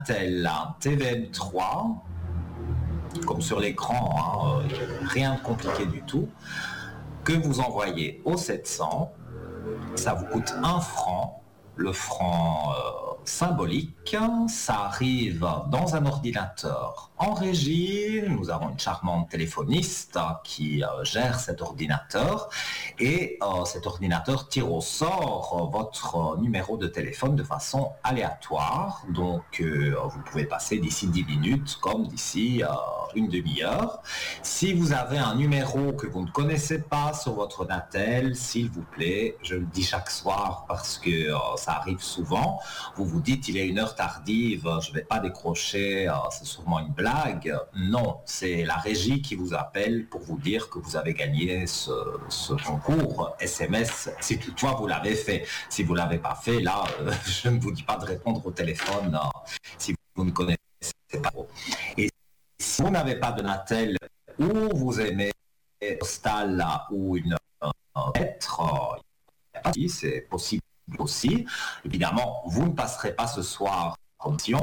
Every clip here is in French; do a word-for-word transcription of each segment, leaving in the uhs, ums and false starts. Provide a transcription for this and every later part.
Tel T V M trois, comme sur l'écran, hein, euh, rien de compliqué du tout, que vous envoyez au sept cents, ça vous coûte un franc, le franc euh, symbolique, ça arrive dans un ordinateur en régie, nous avons une charmante téléphoniste qui euh, gère cet ordinateur et euh, cet ordinateur tire au sort euh, votre euh, numéro de téléphone de façon aléatoire, donc euh, vous pouvez passer d'ici dix minutes comme d'ici euh, une demi-heure. Si vous avez un numéro que vous ne connaissez pas sur votre Natel, s'il vous plaît, je le dis chaque soir parce que euh, ça arrive souvent, vous vous dites il est une heure tardive, je ne vais pas décrocher, euh, c'est sûrement une blague. Non, c'est la régie qui vous appelle pour vous dire que vous avez gagné ce, ce concours S M S, si toutefois vous l'avez fait. Si vous ne l'avez pas fait, là, euh, je ne vous dis pas de répondre au téléphone euh, si vous ne connaissez pas. Et si vous n'avez pas de Natel ou vous aimez une postale ou une euh, lettre, euh, c'est possible aussi. Évidemment, vous ne passerez pas ce soir en mission.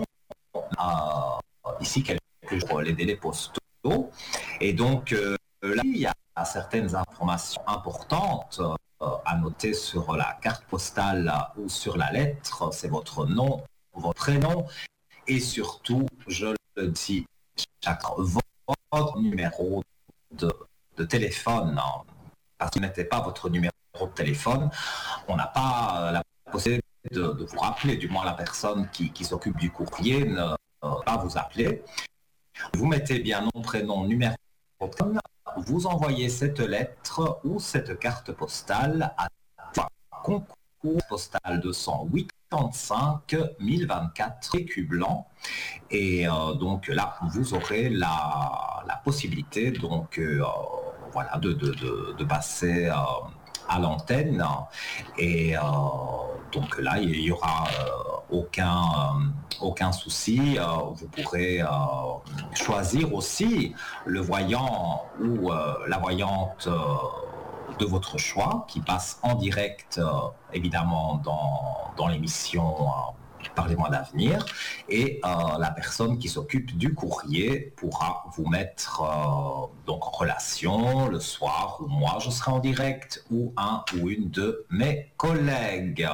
Euh, ici, quelques jours, les délais postaux. Et donc, euh, là, il y a certaines informations importantes euh, à noter sur la carte postale ou sur la lettre. C'est votre nom, votre prénom et surtout, je le dis, chaque votre numéro de, de téléphone. Parce que vous n'mettez pas votre numéro de téléphone, on n'a pas la possibilité de, de vous rappeler, du moins la personne qui, qui s'occupe du courrier ne va pas vous appeler. Vous mettez bien nom, prénom, numéro de téléphone, vous envoyez cette lettre ou cette carte postale à concours postal deux cent quatre-vingt-cinq mille vingt-quatre écus blancs et euh, donc là vous aurez la, la possibilité donc euh, voilà de, de, de, de passer euh, à l'antenne et euh, donc là il y aura euh, aucun euh, aucun souci, euh, vous pourrez euh, choisir aussi le voyant ou euh, la voyante euh, de votre choix qui passe en direct euh, évidemment dans, dans l'émission euh, Parlez-moi d'avenir et euh, la personne qui s'occupe du courrier pourra vous mettre euh, donc en relation le soir où moi je serai en direct ou un ou une de mes collègues.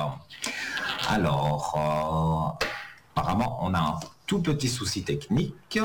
Alors euh, apparemment on a un tout petit souci technique.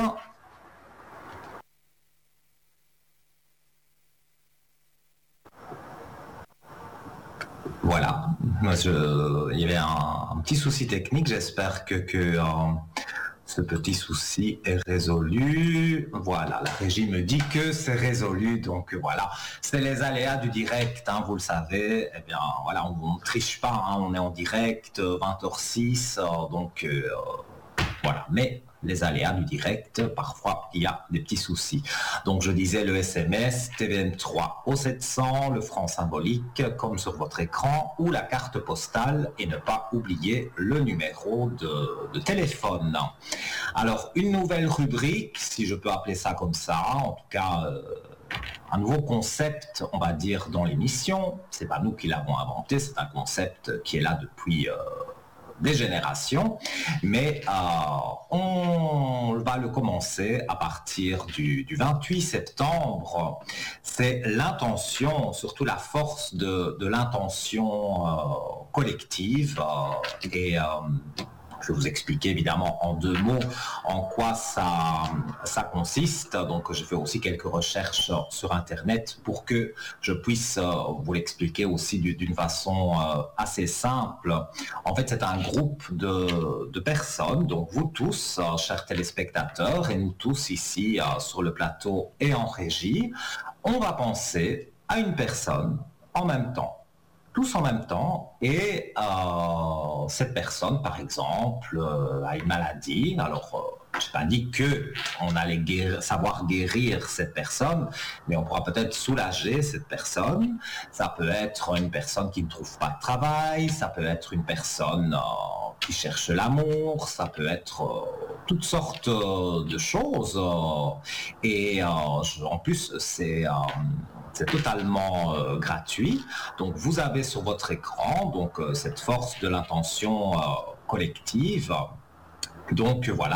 Voilà, je, il y avait un, un petit souci technique, j'espère que, que euh, ce petit souci est résolu. Voilà, la régie me dit que c'est résolu, donc voilà, c'est les aléas du direct, hein, vous le savez, eh bien voilà, on ne triche pas, hein, on est en direct, vingt heures six, euh, donc euh, voilà, mais les aléas du direct, parfois il y a des petits soucis. Donc je disais le S M S, T V M trois au sept cents, le franc symbolique comme sur votre écran ou la carte postale et ne pas oublier le numéro de, de téléphone. Alors une nouvelle rubrique, si je peux appeler ça comme ça, en tout cas euh, un nouveau concept, on va dire, dans l'émission. C'est pas nous qui l'avons inventé, c'est un concept qui est là depuis... Euh, des générations, mais euh, on va le commencer à partir du, du vingt-huit septembre. C'est l'intention, surtout la force de, de l'intention euh, collective euh, et euh, je vais vous expliquer évidemment en deux mots en quoi ça, ça consiste. Donc je fais aussi quelques recherches sur Internet pour que je puisse euh, vous l'expliquer aussi d'une façon euh, assez simple. En fait, c'est un groupe de, de personnes, donc vous tous, euh, chers téléspectateurs, et nous tous ici euh, sur le plateau et en régie, on va penser à une personne en même temps. Tous en même temps, et euh, cette personne, par exemple, euh, a une maladie. Alors, euh, je n'ai pas dit qu'on allait guérir, savoir guérir cette personne, mais on pourra peut-être soulager cette personne. Ça peut être une personne qui ne trouve pas de travail, ça peut être une personne euh, qui cherche l'amour, ça peut être euh, toutes sortes euh, de choses. Euh, et euh, je, en plus, c'est... Euh, C'est totalement euh, gratuit. Donc vous avez sur votre écran donc euh, cette force de l'intention euh, collective. Donc voilà.